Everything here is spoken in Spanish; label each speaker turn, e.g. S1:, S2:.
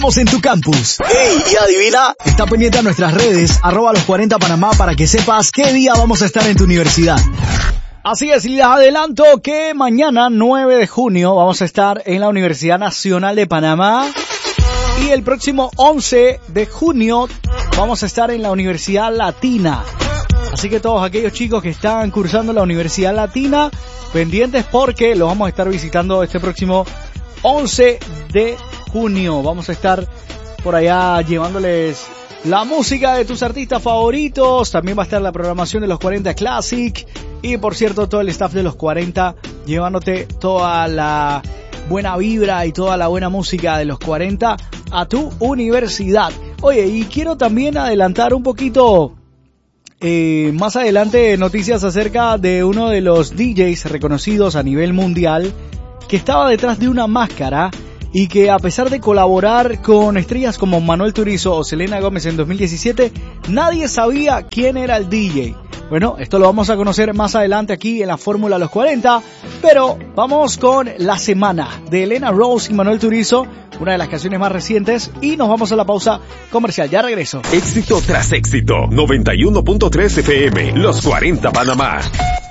S1: Estamos en tu campus. ¡Ey! Y adivina, está pendiente a nuestras redes, @los40 Panamá, para que sepas qué día vamos a estar en tu universidad. Así es, y les adelanto que mañana, 9 de junio, vamos a estar en la Universidad Nacional de Panamá. Y el próximo 11 de junio vamos a estar en la Universidad Latina. Así que todos aquellos chicos que están cursando la Universidad Latina, pendientes porque los vamos a estar visitando este próximo 11 de junio. Vamos a estar por allá llevándoles la música de tus artistas favoritos. También va a estar la programación de los 40 Classic. Y por cierto, todo el staff de los 40 llevándote toda la buena vibra y toda la buena música de los 40 a tu universidad. Oye, y quiero también adelantar un poquito más adelante noticias acerca de uno de los DJs reconocidos a nivel mundial que estaba detrás de una máscara y que, a pesar de colaborar con estrellas como Manuel Turizo o Selena Gómez en 2017, nadie sabía quién era el DJ. Bueno, esto lo vamos a conocer más adelante aquí en la Fórmula Los 40, pero vamos con La Semana de Elena Rose y Manuel Turizo, una de las canciones más recientes, y nos vamos a la pausa comercial. Ya regreso.
S2: Éxito tras éxito, 91.3 FM, Los 40 Panamá.